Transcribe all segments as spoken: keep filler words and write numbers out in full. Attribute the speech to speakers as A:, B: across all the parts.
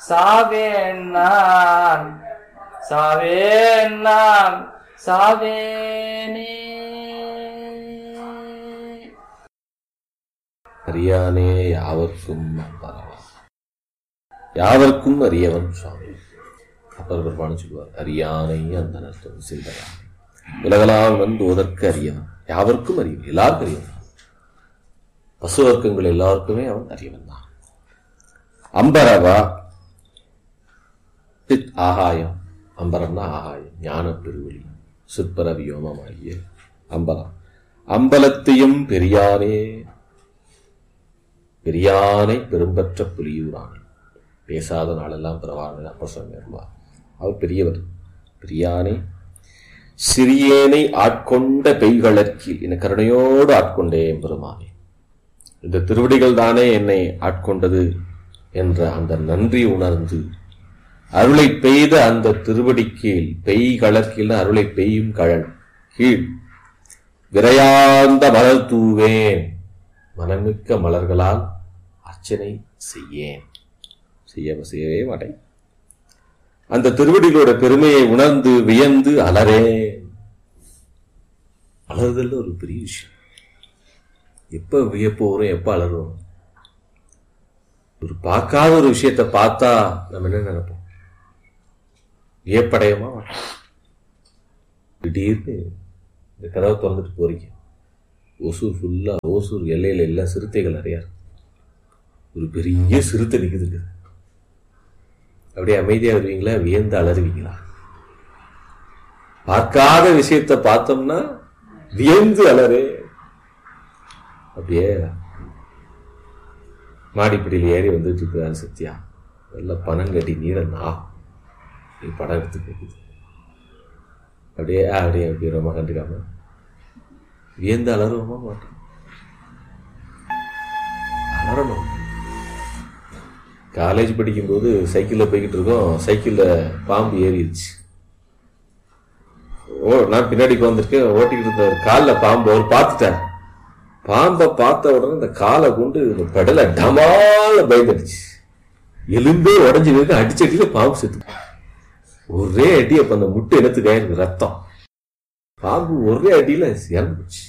A: சாவேன் நான் சாவேன் நான் சாவேனே.
B: அறியானே யாவர்க்கும் அம்பரவா, யாவர்க்கும் அறியவன் சுவாமி. அப்பர் பெருமான் சொல்லுவார், அறியானை அந்த நர்த்தம் சிந்தரானை உலகலாம் வந்து ஓதற்கு அறியவன், யாவர்க்கும் அறியவன், எல்லாருக்கும் அறியவன். பசுவர்க்கங்கள் எல்லாருக்குமே அவன் அறியவன் தான். அம்பரவா சித் ஆகாயம், அம்பரம்னா ஆகாயம், ஞான பெருவெளி, சிற்பர வியோமமாகிய அம்பலம். அம்பலத்தையும் பெரியானே, பெரியானை பெரும்பற்ற புலியூரானே. பேசாத நாளெல்லாம் பிறவான அப்பர் சுவாமி வருவார். அவர் பெரியவர். பெரியானை சிறியேனை ஆட்கொண்ட பெய்களற்கில் என கருணையோடு ஆட்கொண்டேன் பெருமானே. இந்த திருவடிகள் தானே என்னை ஆட்கொண்டது என்ற அந்த நன்றி உணர்ந்து அருளை பெய்த அந்த திருவடி கீழ், பெய் கலர்கீழ் அருளை பெய்யும் கழல் கீழ் விரையார்ந்த மலர் தூவேன், மனமிக்க மலர்களால் அர்ச்சனை செய்யேன். செய்ய செய்யவே மாட்டேன். அந்த திருவடிகளோட பெருமையை உணர்ந்து வியந்து அலறேன். அலறுதல் ஒரு பெரிய விஷயம். எப்ப வியப்பு வரும், எப்ப அலறுவோம்? ஒரு பார்க்காத ஒரு விஷயத்தை பார்த்தா நம்ம என்ன நினைப்போம்? வியப்படையமா மாட்டோம். திடீர்னு இந்த கதவை திறந்துட்டு போறீங்க, ஓசூர் ஃபுல்லா, ஓசூர் எல்லையில எல்லாம் சிறுத்தைகள் நிறையா இருக்கு. ஒரு பெரிய சிறுத்தை நிக்குதுங்க. அப்படியே அமைதியா வருவீங்களா, வியந்து அலறுவீங்களா? பார்க்காத விஷயத்தை பார்த்தோம்னா வியந்து அலறு. அப்படியே மாடிப்படியில் ஏறி வந்துட்டு இருக்கிறான் சத்யா, நல்ல பணம் கட்டி நீடனா படம் எடுத்து கேட்குது. அப்படியே அப்படியே அப்படியே ரொம்ப கண்டுக்காம வியந்து அலறுவோமா மாட்டோம்? அலறணும். காலேஜ் படிக்கும்போது சைக்கிளில் போய்கிட்டு இருக்கோம், சைக்கிளில் பாம்பு ஏறிடுச்சு. ஓ நான் பின்னாடி வந்துருக்கேன், ஓட்டிக்கிட்டு இருந்த காலில் பாம்பு அவர் பார்த்துட்டார். பாம்பை பார்த்த உடனே இந்த காலை கொண்டு இந்த பெடலை டமால பயந்துடுச்சு. எலும்பே உடஞ்சி இருக்கு, அடிச்சடியில பாம்பு செத்து ஒரே அடி. அப்ப அந்த முட்டை எடுத்துக்க எனக்கு ரத்தம். பாம்பு ஒரே அடியில இறந்துச்சு.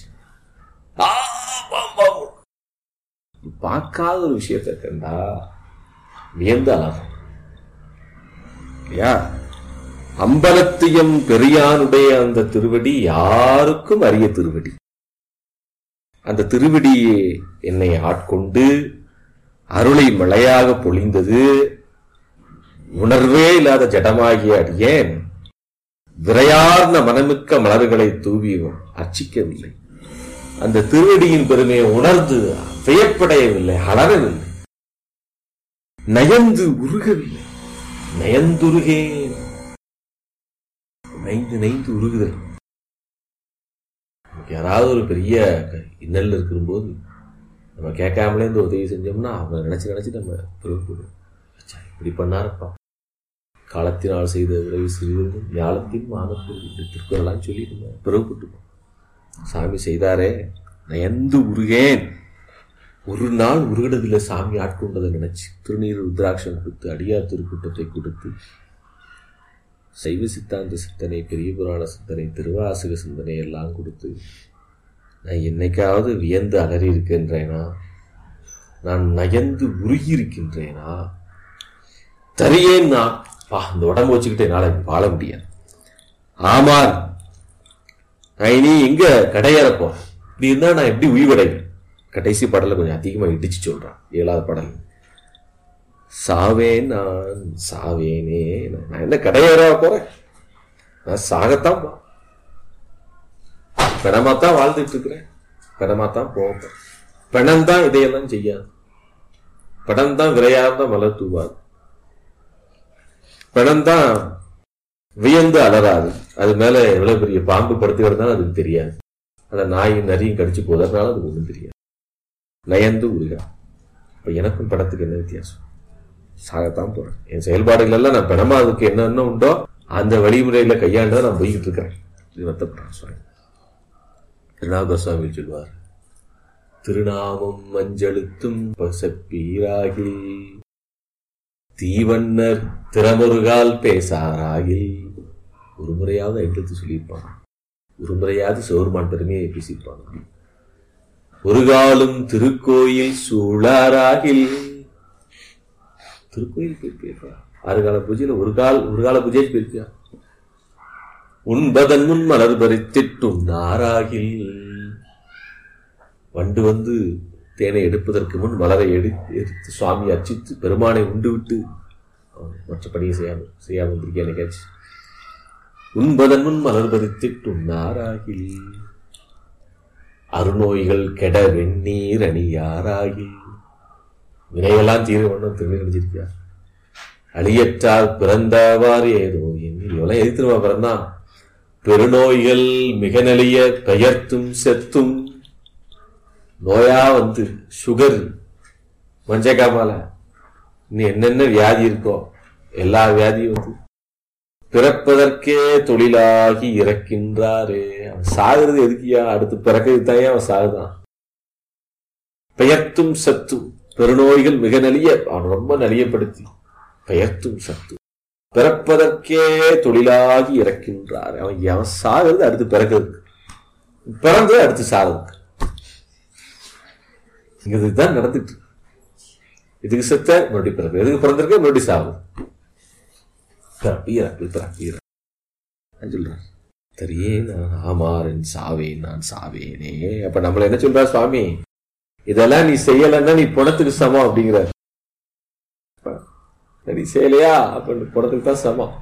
B: பார்க்காத ஒரு விஷயத்தை கண்டா வியந்து அழகும் இல்லையா? அம்பலத்தியம் பெரியானுடைய அந்த திருவடி யாருக்கும் அரிய திருவடி. அந்த திருவடியே என்னை ஆட்கொண்டு அருளை மழையாக பொழிந்தது. உணர்வே இல்லாத ஜடமாகிய அடியேன் விரையார்ந்த மனமிக்க மலர்களை தூவி அர்ச்சிக்கவில்லை. அந்த திருவடியின் பெருமையை உணர்ந்து வியப்படையவில்லை, அலறவில்லை, நயந்து உருகவில்லை. நயந்துருகேன், நைந்து நைந்து உருகுதல். யாராவது ஒரு பெரிய இன்னல் இருக்கும்போது நம்ம கேட்காமலே இந்த உதவி செஞ்சோம்னா அவங்க நினைச்சு நினைச்சு நம்ம பிறப்புடுவோம். இப்படி பண்ணாரப்பா, காலத்தினால் செய்த உதவி சிறிது ஞாலத்தின் மானத்தில் திருக்குறளான்னு சொல்லி நம்ம பிறப்புட்டுப்போம். சாமி செய்தாரே, நயந்து உருகேன். ஒரு நாள் உருகினதில்லை சாமி ஆட்கொண்டதை நினைச்சு. திருநீர் ருத்ராட்சம் கொடுத்து, அடியார் திருக்கூட்டத்தை கொடுத்து, சைவ சித்தாந்த சிந்தனை, பெரிய புராண சிந்தனை, திருவாசக சிந்தனை எல்லாம் கொடுத்து நான் என்னைக்காவது வியந்து அலறி இருக்கின்றேனா? நான் நயந்து உருகி இருக்கின்றேனா? தரியேன்னா பா இந்த உடம்பு வச்சுக்கிட்டு என்னால வாழ முடியாது. ஆமா, நான் இனி எங்க கடையறப்போ இப்படி இருந்தா நான் எப்படி உயிர்வடைவேன்? கடைசி பாடல கொஞ்சம் அதிகமா இடிச்சு சொல்றான். ஏழாவது பாடல், சாவேன் நான் சாவேனே. நான் என்ன கடையேற போறேன்? நான் சாகத்தான் போ, பிணமாத்தான் வாழ்ந்துட்டு இருக்கிறேன், பிணமாத்தான் போவேன். பிணம்தான் இதையெல்லாம் செய்யாது, பிணம்தான் விரையார்ந்த மலர் தூவாது, பிணம்தான் வியந்து அலராது. அது மேல எவ்வளவு பெரிய பாம்பு படுத்து கிடந்தாலும் அதுக்கு தெரியாது. அதை நாயும் நரியும் கடிச்சு போதனால அதுக்கு ஒன்றும் தெரியாது. நயந்து உருகா. இப்ப எனக்கும் படத்துக்கு என்ன வித்தியாசம்? சாகத்தான் போறேன். என் செயல்பாடுகள் எல்லாம் நான் பிணமா அதுக்கு என்னென்ன உண்டோ அந்த வழிமுறையில கையாண்டுதான் நான் போய்கிட்டு இருக்கிறேன். இது வருத்தப்படுறேன் சுவாமி. திருநாவுக்கர சுவாமி சொல்வார், திருநாமம் மஞ்சளுத்தும் பசப்பீராகி தீவண்ணர் திறமொருகால் பேசாராகில். ஒரு முறையாவது எடுத்து சொல்லியிருப்பாங்க, ஒரு முறையாவது சிவருமான் பெருமையை பேசியிருப்பாங்க. ஒரு காலும் திருக்கோயில் சூழாராகில். திருக்கோயில் போயிருப்பியா? ஆறு கால பூஜையில ஒரு கால் ஒரு கால பூஜை போயிருப்பியா? உண்பதன் முன் மலர் பறித்திட்டும் நாராகில். வண்டு வந்து தேனை எடுப்பதற்கு முன் மலரை எடுத்து எடுத்து சுவாமி அர்ச்சித்து பெருமானை உண்டு விட்டு மற்ற பணியை செய்யாம செய்யாம வந்திருக்கேன் எனக்காச்சு. உண்பதன் முன் மலர் பறித்திட்டும் நாராகில். அருநோய்கள் கெட வெந்நீர் அணியாராகில். வினையெல்லாம் தீர ஒன்றும் திருநீர் அணிஞ்சிருக்கியா? அழியற்றால் பிறந்தவாறு ஏதோ எண்ணி எவ்வளவு எதிர்த்துருவா பிறந்தான். பெருநோய்கள் மிக நெளிய பெயர்த்தும் செத்தும். நோயா வந்து சுகர், மஞ்சக்காமால, இன்னும் என்னென்ன வியாதி இருக்கோ எல்லா வியாதியும் வந்து பிறப்பதற்கே தொழிலாகி இறக்கின்றாரே. அவன் சாகுறது எதுக்கியா? அடுத்து பிறக்கிறது தாயே அவன் சாகுதான். பெயர்த்தும் சத்தும். பெருநோய்கள் மிக நலிய, அவன் ரொம்ப நலியப்படுத்தி பெயர்த்தும் சத்தும். பிறப்பதற்கே தொழிலாகி இறக்கின்றார். அவன் அவன் சாகிறது அடுத்து பிறக்கிறதுக்கு, பிறந்தது அடுத்து சாகிறதுக்கு. இதுதான் நடந்துட்டு. இதுக்கு செத்த மறுபடியும் பிறப்பு, எதுக்கு பிறந்திருக்க மறுபடியும் சாகும். பிறப்பு இறப்பு பிறப்பு இறப்பு சொல்றார். தெரியே நான் ஆமாறன் சாவேன் நான் சாவேனே. அப்ப நம்மள என்ன சொல்றா சுவாமி? இதெல்லாம் நீ செய்யலன்னா நீ பணத்துக்கு சமம் அப்படிங்கிற. நீ செய்யலையா அப்ப பணத்துக்கு தான் சமம்.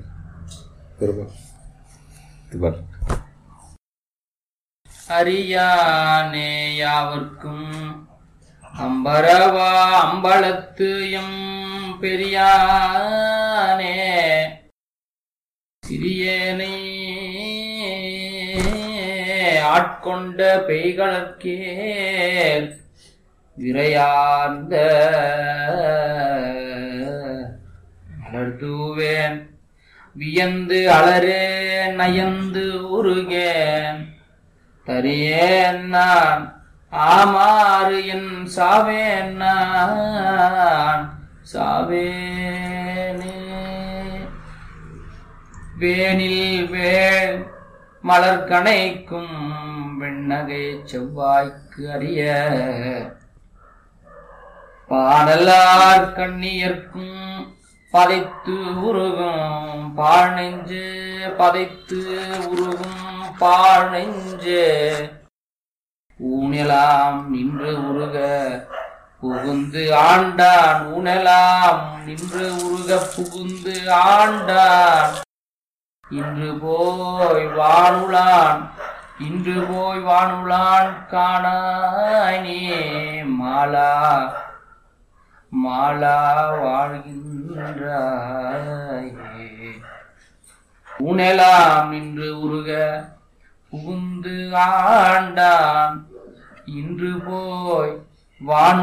A: அறியானே யாவர்க்கும் அம்பரவா அம்பலத்து எம் பெரியானே சிறியனை ஆட்கொண்ட பெய்களற்கே விரையார்ந்த மலர்தூவேன் வியந்து அலரே நயந்து உருகேன் தரியேன் நான் ஆமாறு என் சாவேன் நான் சாவேனே. வேனில் வேள் மலர்கணைக்கும் வெண்ணகை செவ்வாய்க்கு அறிய பாடலார் கண்ணியர்க்கும் பதைத்து உருகும் பாழ் நெஞ்சு பதைத்து உருகும் பாழ் நெஞ்சு ஊனெலாம் நின்று உருக புகுந்து ஆண்டான். ஊனெலாம் நின்று உருக புகுந்து ஆண்டான். இன்று போய் வானுளான் இன்று போய் வானுளான் காணாய் நீ மாலா மாலா வாழ்கின்றாயே. ஊனெலாம் நின்று உருக புகுந்து ஆண்டான். இன்று போய் வான்